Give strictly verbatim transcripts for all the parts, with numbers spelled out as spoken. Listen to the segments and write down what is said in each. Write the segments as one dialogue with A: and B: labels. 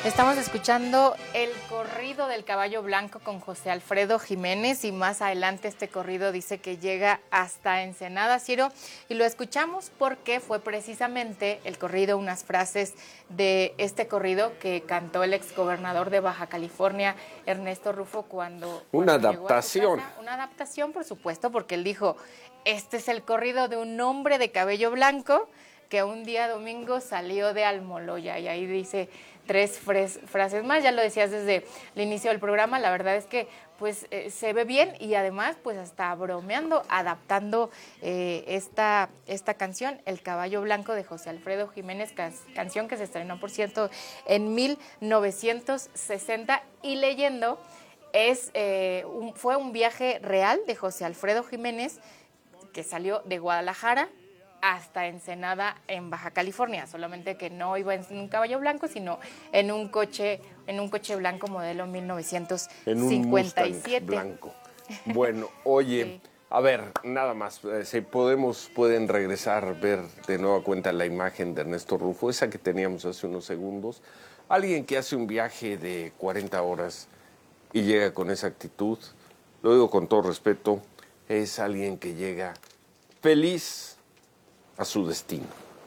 A: Estamos escuchando el corrido del Caballo Blanco con José Alfredo Jiménez y más adelante este corrido dice que llega hasta Ensenada, Ciro, y lo escuchamos porque fue precisamente el corrido, unas frases de este corrido que cantó el exgobernador de Baja California, Ernesto Rufo, cuando,
B: Una
A: cuando
B: adaptación.
A: llegó a su casa. Una adaptación, por supuesto, porque él dijo, este es el corrido de un hombre de cabello blanco que un día domingo salió de Almoloya, y ahí dice tres frases más, ya lo decías desde el inicio del programa, la verdad es que pues eh, se ve bien y además pues hasta bromeando, adaptando eh, esta, esta canción, El Caballo Blanco de José Alfredo Jiménez, can canción que se estrenó por cierto en mil novecientos sesenta, y leyendo, es, eh, un, fue un viaje real de José Alfredo Jiménez que salió de Guadalajara hasta Ensenada en Baja California, solamente que no iba en un caballo blanco, sino en un coche, en un coche blanco modelo mil novecientos cincuenta y siete.
B: En un Mustang blanco. Bueno, oye, sí. A ver, nada más, eh, si podemos, pueden regresar, ver de nueva cuenta la imagen de Ernesto Rufo, esa que teníamos hace unos segundos. Alguien que hace un viaje de cuarenta horas y llega con esa actitud, lo digo con todo respeto, es alguien que llega feliz a su destino.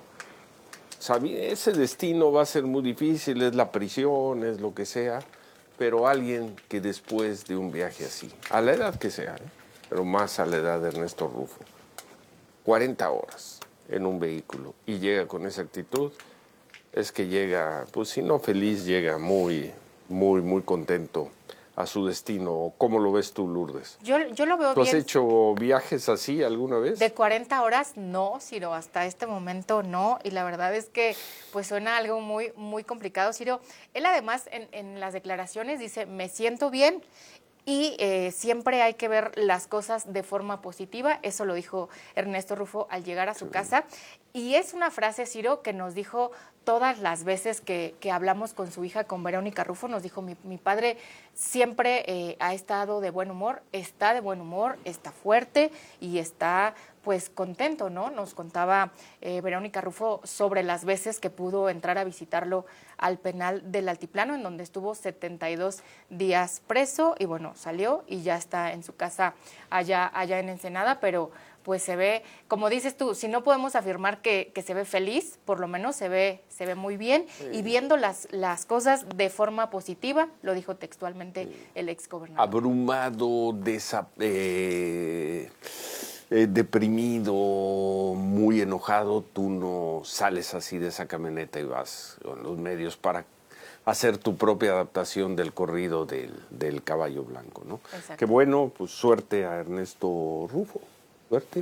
B: Sabía, ese destino va a ser muy difícil, es la prisión, es lo que sea, pero alguien que después de un viaje así, a la edad que sea, ¿eh? pero más a la edad de Ernesto Rufo, cuarenta horas en un vehículo y llega con esa actitud, es que llega, pues si no feliz, llega muy, muy, muy contento a su destino. ¿Cómo lo ves tú, Lourdes?
A: Yo, yo lo veo
B: ¿Tú
A: bien.
B: has hecho viajes así alguna vez?
A: De cuarenta horas, no, Ciro, hasta este momento no, y la verdad es que pues suena algo muy, muy complicado, Ciro. Él además en, en las declaraciones dice, me siento bien, y eh, siempre hay que ver las cosas de forma positiva, eso lo dijo Ernesto Rufo al llegar a su sí. casa, y es una frase, Ciro, que nos dijo todas las veces que, que hablamos con su hija, con Verónica Rufo, nos dijo, mi, mi padre siempre eh, ha estado de buen humor, está de buen humor, está fuerte y está pues contento, ¿no? Nos contaba eh, Verónica Rufo sobre las veces que pudo entrar a visitarlo al penal del Altiplano, en donde estuvo setenta y dos días preso, y bueno, salió y ya está en su casa allá, allá en Ensenada, pero pues se ve, como dices tú, si no podemos afirmar que, que se ve feliz, por lo menos se ve, se ve muy bien, sí. y viendo las, las cosas de forma positiva, lo dijo textualmente sí. el exgobernador.
B: Abrumado, desa, eh, eh, deprimido, muy enojado, tú no sales así de esa camioneta y vas con los medios para hacer tu propia adaptación del corrido del, del Caballo Blanco, ¿no? Exacto. Qué bueno, pues suerte a Ernesto Rufo. Suerte,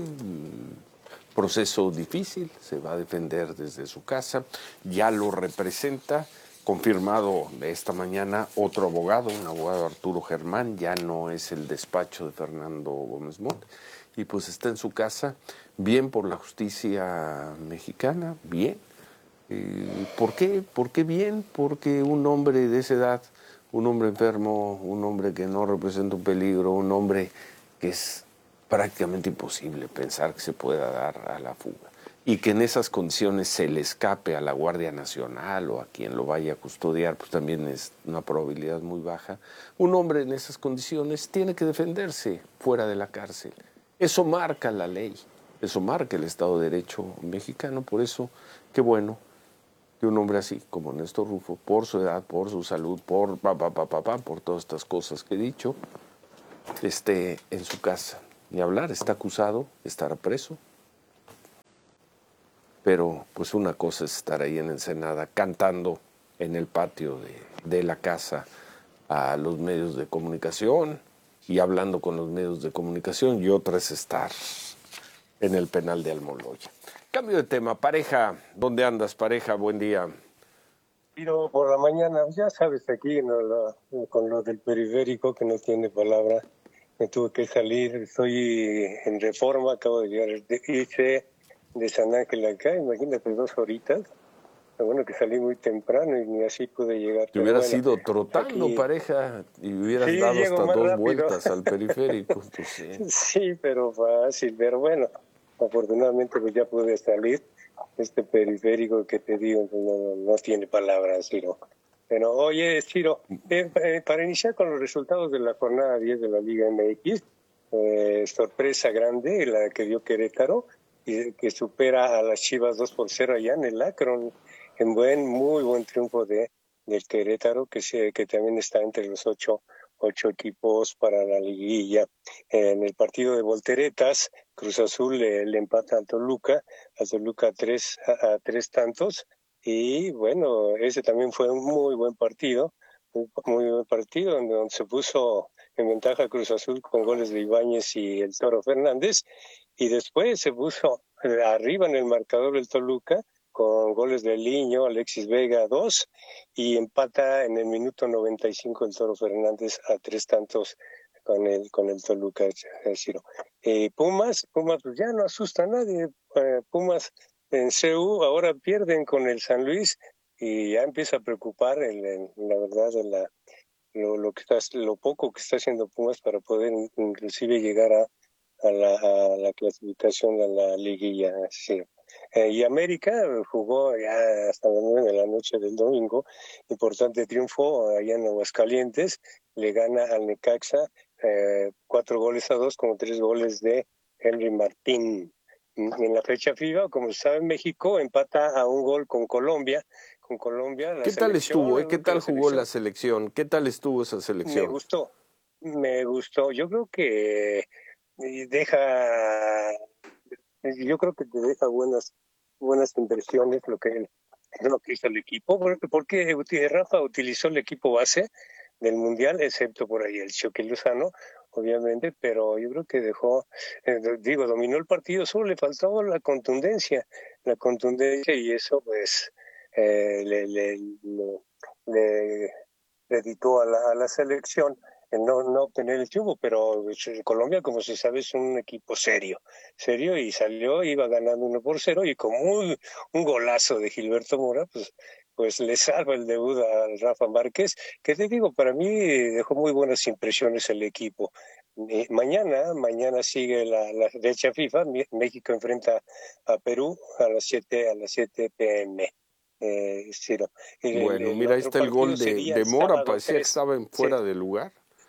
B: proceso difícil, se va a defender desde su casa, ya lo representa, confirmado de esta mañana otro abogado, un abogado Arturo Germán, ya no es el despacho de Fernando Gómez Montt, y pues está en su casa, bien por la justicia mexicana, bien. Eh, ¿Por qué? ¿Por qué bien? Porque un hombre de esa edad, un hombre enfermo, un hombre que no representa un peligro, un hombre que es prácticamente imposible pensar que se pueda dar a la fuga y que en esas condiciones se le escape a la Guardia Nacional o a quien lo vaya a custodiar, pues también es una probabilidad muy baja. Un hombre en esas condiciones tiene que defenderse fuera de la cárcel. Eso marca la ley, eso marca el Estado de Derecho mexicano. Por eso, qué bueno que un hombre así como Ernesto Rufo, por su edad, por su salud, por pa, pa, pa, pa, pa, por todas estas cosas que he dicho, esté en su casa. Ni hablar, está acusado, estará preso. Pero pues una cosa es estar ahí en Ensenada cantando en el patio de, de la casa a los medios de comunicación y hablando con los medios de comunicación, y otra es estar en el penal de Almoloya. Cambio de tema, pareja, ¿dónde andas, pareja? Buen día.
C: Pero por la mañana, ya sabes, aquí no, lo, con lo del periférico que no tiene palabra. Me tuve que salir, estoy en Reforma, acabo de llegar, hice de San Ángel acá, imagínate, dos horitas. Lo bueno que salí muy temprano y ni así pude llegar.
B: Te hubieras
C: bueno,
B: ido trotando, aquí, pareja, y hubieras sí, dado hasta dos rápido. vueltas al periférico. Pues sí.
C: sí, pero fácil, pero bueno, afortunadamente pues ya pude salir. Este periférico que te digo no, no tiene palabras, sino Pero oye, Ciro, eh, eh, para iniciar con los resultados de la jornada diez de la Liga M X, eh, sorpresa grande la que dio Querétaro, y que supera a las Chivas dos por cero allá en el Akron, en buen, muy buen triunfo de del Querétaro, que se, que también está entre los ocho, ocho equipos para la liguilla. En el partido de volteretas, Cruz Azul le, le empata al Toluca, al Toluca tres, a, a tres tantos, y bueno, ese también fue un muy buen partido, muy, muy buen partido, donde, donde se puso en ventaja Cruz Azul con goles de Ibáñez y el Toro Fernández, y después se puso arriba en el marcador el Toluca, con goles de Liño, Alexis Vega dos, y empata en el minuto noventa y cinco el Toro Fernández a tres tantos con el, con el Toluca, es decir, eh, Pumas, Pumas pues ya no asusta a nadie, eh, Pumas en C U ahora pierden con el San Luis y ya empieza a preocupar el, el, la verdad de la, lo, lo, que está, lo poco que está haciendo Pumas para poder inclusive llegar a, a, la, a la clasificación a la liguilla, sí. Eh, y América jugó ya hasta las nueve de la noche del domingo, importante triunfo allá en Aguascalientes, le gana al Necaxa eh, cuatro goles a dos con tres goles de Henry Martín. En la fecha FIFA, como se sabe, México empata a un gol con Colombia. Con Colombia, la
B: ¿Qué tal estuvo? Eh? ¿Qué tal
C: la
B: jugó
C: selección,
B: la selección? ¿Qué tal estuvo esa selección?
C: Me gustó, me gustó. Yo creo que deja, yo creo que te deja buenas, buenas impresiones lo que lo que hizo el equipo, porque Rafa utilizó el equipo base del Mundial, excepto por ahí el Chucky Lozano, obviamente, pero yo creo que dejó, eh, digo, dominó el partido, solo le faltó la contundencia, la contundencia y eso pues eh, le, le, le, le dedicó a la, a la selección el no, no obtener el triunfo, pero Colombia, como se sabe, es un equipo serio, serio, y salió, iba ganando uno por cero, y con un, un golazo de Gilberto Mora, pues, pues le salva el debut a Rafa Márquez, que te digo, para mí dejó muy buenas impresiones el equipo. Eh, mañana, mañana sigue la, la fecha FIFA, México enfrenta a Perú a las siete, a las siete pm. Eh, Ciro. El,
B: bueno,
C: el
B: mira, ahí está el gol de, de Mora, parecía que estaba en fuera sí. de lugar.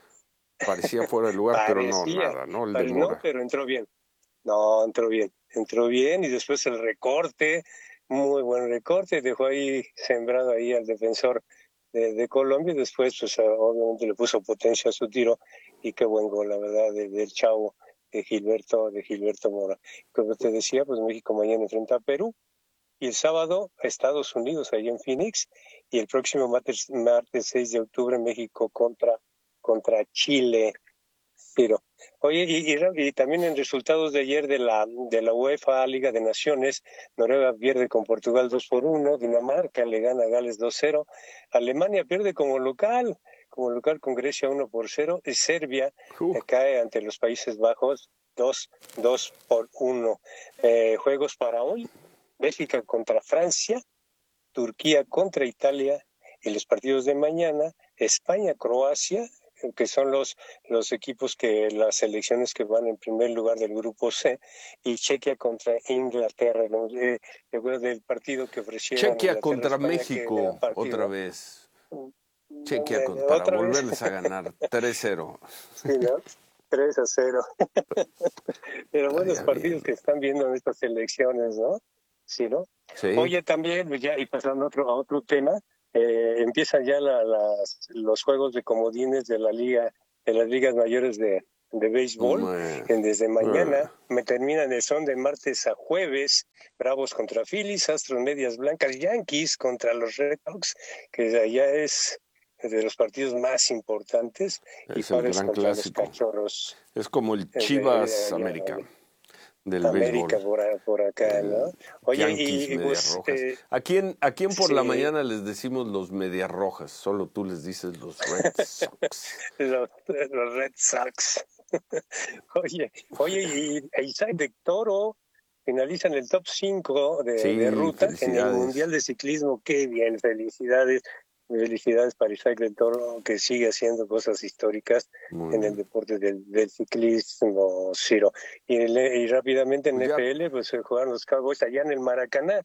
B: Parecía fuera de lugar, pero no, nada, ¿no? El de Mora.
C: No, pero entró bien. No, entró bien. Entró bien y después el recorte, muy buen recorte, dejó ahí sembrado ahí al defensor de, de Colombia y después, pues obviamente le puso potencia a su tiro y qué buen gol, la verdad, de, del chavo de Gilberto, de Gilberto Mora. Como te decía, pues México mañana enfrenta a Perú y el sábado a Estados Unidos, ahí en Phoenix, y el próximo martes, martes seis de octubre México contra contra Chile, pero oye, y, y, y también en resultados de ayer de la de la UEFA Liga de Naciones, Noruega pierde con Portugal dos por uno, Dinamarca le gana a Gales dos cero, Alemania pierde como local, como local con Grecia uno por cero, y Serbia uh. cae ante los Países Bajos dos por uno. Eh, juegos para hoy, Bélgica contra Francia, Turquía contra Italia, y los partidos de mañana, España-Croacia, que son los, los equipos que, las selecciones que van en primer lugar del grupo C, y Chequia contra Inglaterra. ¿No? Eh, recuerdo del partido que ofrecieron.
B: Chequia contra España, México, otra vez. Chequia eh, para ¿otra volverles vez? A ganar tres cero.
C: Sí, ¿no? tres a cero. Pero buenos partidos bien. Que están viendo en estas selecciones, ¿no? Sí, ¿no?
B: Sí.
C: Oye, también, ya, y pasando a otro, a otro tema, Eh, empiezan ya la, las, los juegos de comodines de la liga, de las ligas mayores de, de béisbol. Man. Desde mañana me terminan el son de martes a jueves, Bravos contra Phillies, Astros Medias Blancas, Yankees contra los Red Sox, que ya es de los partidos más importantes.
B: Es
C: y
B: el gran clásico.
C: Los Cachorros.
B: Es como el Chivas de, de, América. Del
C: América
B: béisbol.
C: por, por acá, ¿no? Oye,
B: Yankees,
C: y,
B: Medias
C: pues,
B: Rojas.
C: Eh,
B: ¿A quién, ¿A quién por
C: sí.
B: la mañana les decimos los Medias Rojas? Solo tú les dices los Red Sox.
C: los, los Red Sox. oye, oye, y Isaac de Toro finalizan el top cinco de,
B: sí,
C: de ruta en el Mundial de Ciclismo. Qué bien, felicidades. Felicidades para Isaac del Toro, que sigue haciendo cosas históricas Muy en bien. el deporte del, del ciclismo, Ciro. Y, y rápidamente en pues F L, pues jugaron los Cowboys allá en el Maracaná.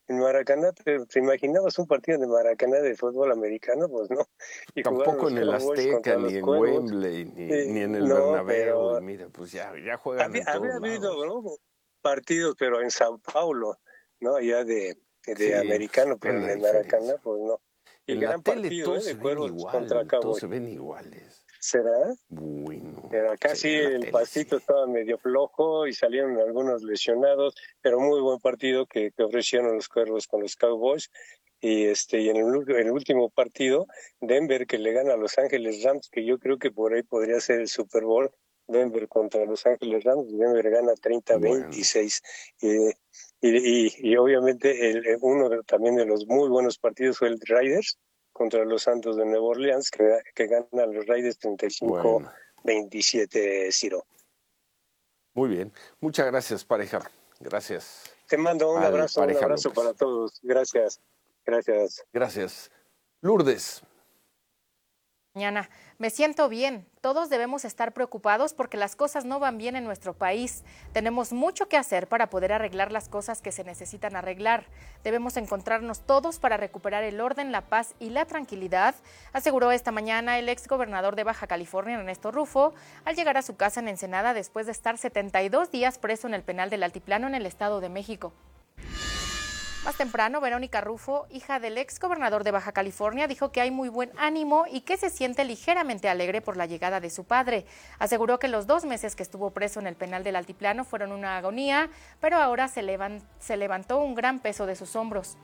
C: en Maracaná, ¿te, te imaginabas un partido de Maracaná de fútbol americano? Pues no. Y jugaron
B: Tampoco
C: los
B: en el
C: Cowboys
B: Azteca,
C: contra
B: ni
C: los
B: en
C: Cuervos.
B: Wembley, ni,
C: Eh,
B: ni en el
C: no,
B: Bernabéu. Y
C: pero
B: mira, pues ya, ya juegan
C: había,
B: en
C: había
B: todos
C: habido,
B: lados.
C: ¿no? partidos, pero en Sao Paulo, ¿no? Ya de, de
B: Sí, pues,
C: americano,
B: ¿cuál
C: pero
B: es
C: en
B: la
C: el Maracaná,
B: diferencia?
C: pues no. Y
B: En la
C: gran
B: tele
C: partido, ¿eh?
B: todos
C: De
B: se ven
C: Cuervos contra
B: igual, todos se
C: Cowboys.
B: ven iguales.
C: ¿Será?
B: Bueno,
C: Pero acá
B: sí,
C: sí
B: en la
C: el
B: tele sí.
C: pastito estaba medio flojo y salieron algunos lesionados, pero muy buen partido que, que ofrecieron los Cuervos con los Cowboys. Y este y en el, el último partido, Denver que le gana a Los Ángeles Rams, que yo creo que por ahí podría ser el Super Bowl, Denver contra Los Ángeles Rams, Denver gana treinta a
B: Bueno,
C: veintiséis. Y, y, y, y obviamente el, uno de, también de los muy buenos partidos fue el Raiders contra los Santos de Nueva Orleans, que, que ganan los Raiders treinta y cinco
B: bueno.
C: veintisiete, Ciro.
B: Muy bien. Muchas gracias, pareja. Gracias
C: Te mando un
B: al
C: abrazo, un
B: pareja
C: abrazo para
B: López.
C: todos. Gracias, gracias.
B: Gracias. Lourdes.
A: Mañana. Me siento bien. Todos debemos estar preocupados porque las cosas no van bien en nuestro país. Tenemos mucho que hacer para poder arreglar las cosas que se necesitan arreglar. Debemos encontrarnos todos para recuperar el orden, la paz y la tranquilidad, aseguró esta mañana el ex gobernador de Baja California, Ernesto Rufo, al llegar a su casa en Ensenada después de estar setenta y dos días preso en el penal del Altiplano en el Estado de México. Más temprano, Verónica Rufo, hija del ex gobernador de Baja California, dijo que hay muy buen ánimo y que se siente ligeramente alegre por la llegada de su padre. Aseguró que los dos meses que estuvo preso en el penal del Altiplano fueron una agonía, pero ahora se, levan, se levantó un gran peso de sus hombros.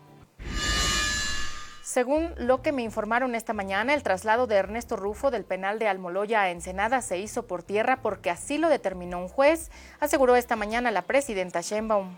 A: Según lo que me informaron esta mañana, el traslado de Ernesto Rufo del penal de Almoloya a Ensenada se hizo por tierra porque así lo determinó un juez, aseguró esta mañana la presidenta Sheinbaum.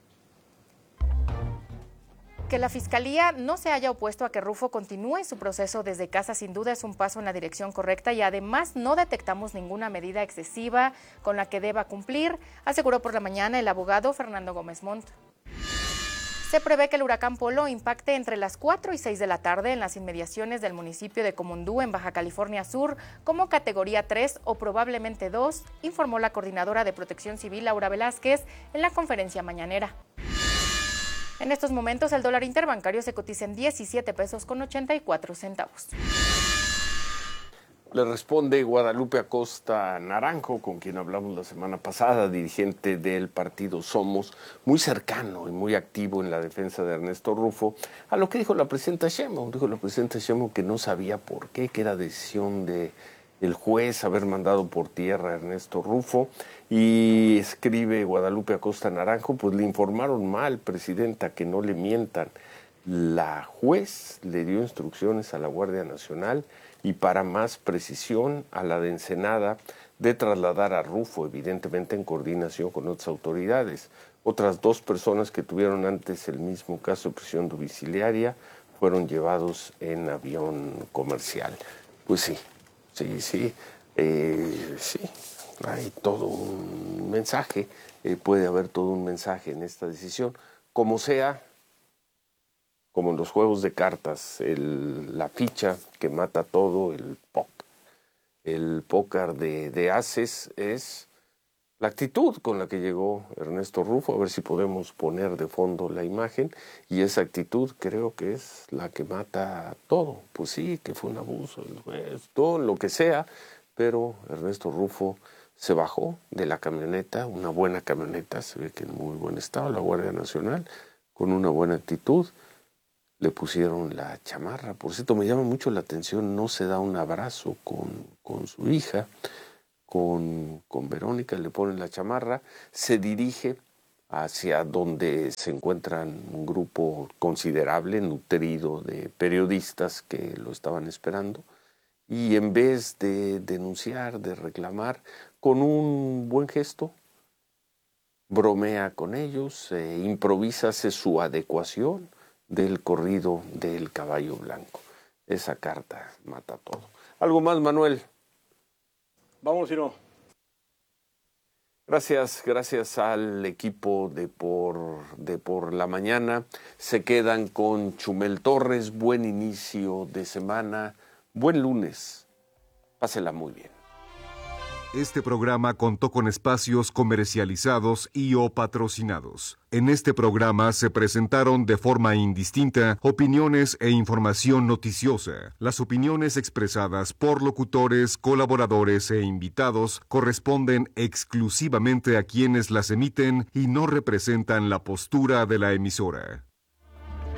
A: Que la Fiscalía no se haya opuesto a que Rufo continúe su proceso desde casa sin duda es un paso en la dirección correcta y además no detectamos ninguna medida excesiva con la que deba cumplir, aseguró por la mañana el abogado Fernando Gómez Montt. Se prevé que el huracán Polo impacte entre las cuatro y seis de la tarde en las inmediaciones del municipio de Comondú, en Baja California Sur, como categoría tres o probablemente dos, informó la coordinadora de Protección Civil, Laura Velázquez, en la conferencia mañanera. En estos momentos el dólar interbancario se cotiza en diecisiete pesos con ochenta y cuatro centavos.
B: Le responde Guadalupe Acosta Naranjo, con quien hablamos la semana pasada, dirigente del partido Somos, muy cercano y muy activo en la defensa de Ernesto Rufo, a lo que dijo la presidenta Sheinbaum. Dijo la presidenta Sheinbaum que no sabía por qué, que era decisión de el juez haber mandado por tierra a Ernesto Rufo, y escribe Guadalupe Acosta Naranjo, pues le informaron mal, presidenta, que no le mientan. La juez le dio instrucciones a la Guardia Nacional y, para más precisión, a la de Ensenada, de trasladar a Rufo, evidentemente en coordinación con otras autoridades. Otras dos personas que tuvieron antes el mismo caso de prisión domiciliaria fueron llevados en avión comercial. Pues sí, sí, sí, eh, sí, hay todo un mensaje, eh, puede haber todo un mensaje en esta decisión. Como sea, como en los juegos de cartas, el, la ficha que mata todo, el póker, el póker de, de ases, es la actitud con la que llegó Ernesto Rufo. A ver si podemos poner de fondo la imagen, y esa actitud creo que es la que mata todo. Pues sí, que fue un abuso, todo lo que sea, pero Ernesto Rufo se bajó de la camioneta, una buena camioneta, se ve que en muy buen estado, la Guardia Nacional, con una buena actitud. Le pusieron la chamarra. Por cierto, me llama mucho la atención, no se da un abrazo con, con su hija, con, con Verónica, le ponen la chamarra, se dirige hacia donde se encuentran un grupo considerable, nutrido, de periodistas que lo estaban esperando, y en vez de denunciar, de reclamar, con un buen gesto, bromea con ellos, eh, improvisa, hace su adecuación del corrido del caballo blanco. Esa carta mata todo. ¿Algo más, Manuel?
D: Vamos, Ciro.
B: Gracias, gracias al equipo de por, de por la mañana. Se quedan con Chumel Torres. Buen inicio de semana. Buen lunes. Pásela muy bien.
E: Este programa contó con espacios comercializados y o patrocinados. En este programa se presentaron de forma indistinta opiniones e información noticiosa. Las opiniones expresadas por locutores, colaboradores e invitados corresponden exclusivamente a quienes las emiten y no representan la postura de la emisora.